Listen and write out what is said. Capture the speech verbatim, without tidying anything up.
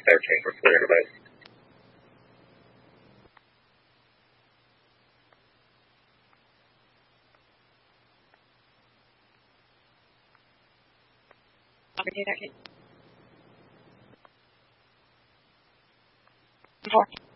entire chamber for your device. I'll do that. Four.